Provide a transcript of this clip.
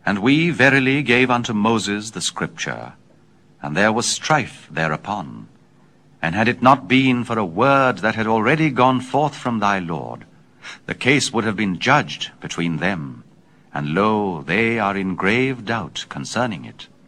And we verily gave unto Moses the scripture, and there was strife thereupon. And had it not been for a word that had already gone forth from thy Lord, the case would have been judged between them, and lo, they are in grave doubt concerning it.